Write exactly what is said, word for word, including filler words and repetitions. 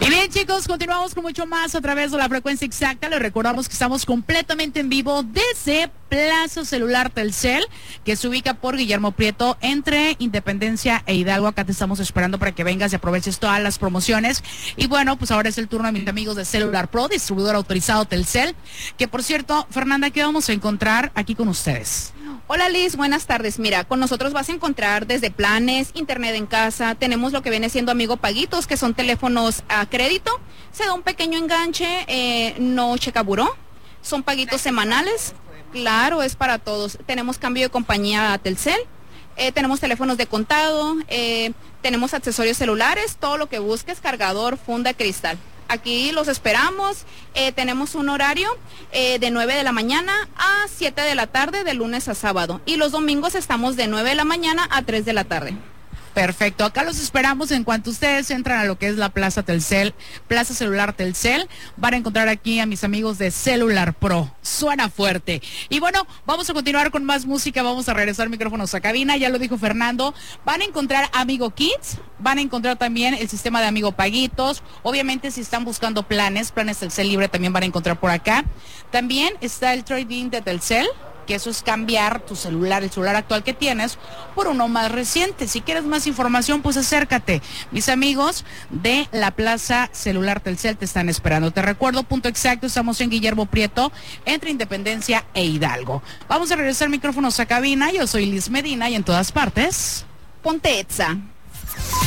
Y bien, chicos, continuamos con mucho más a través de la frecuencia exacta. Les recordamos que estamos completamente en vivo desde Plaza Celular Telcel, que se ubica por Guillermo Prieto entre Independencia e Hidalgo. Acá te estamos esperando para que vengas y aproveches todas las promociones. Y bueno, pues ahora es el turno de mis amigos de Celular Pro, distribuidor autorizado Telcel, que por cierto, Fernanda, ¿qué vamos a encontrar aquí con ustedes? Hola Liz, buenas tardes. Mira, con nosotros vas a encontrar desde planes, internet en casa, tenemos lo que viene siendo Amigo Paguitos, que son teléfonos a crédito, se da un pequeño enganche, eh, no checa buró, son paguitos semanales, claro, es para todos. Tenemos cambio de compañía a Telcel, eh, tenemos teléfonos de contado, eh, tenemos accesorios celulares, todo lo que busques, cargador, funda, cristal. Aquí los esperamos, eh, tenemos un horario eh, de nueve de la mañana a siete de la tarde de lunes a sábado y los domingos estamos de nueve de la mañana a tres de la tarde. Perfecto, acá los esperamos. En cuanto ustedes entran a lo que es la Plaza Telcel, Plaza Celular Telcel, van a encontrar aquí a mis amigos de Celular Pro. Suena fuerte. Y bueno, vamos a continuar con más música, vamos a regresar micrófonos a cabina, ya lo dijo Fernando. Van a encontrar Amigo Kids, van a encontrar también el sistema de Amigo Paguitos. Obviamente si están buscando planes, planes Telcel Libre también van a encontrar por acá. También está el trading de Telcel, que eso es cambiar tu celular, el celular actual que tienes, por uno más reciente. Si quieres más información, pues acércate. Mis amigos de la Plaza Celular Telcel te están esperando. Te recuerdo, punto exacto, estamos en Guillermo Prieto, entre Independencia e Hidalgo. Vamos a regresar micrófonos a cabina. Yo soy Liz Medina y en todas partes, ponte Exa.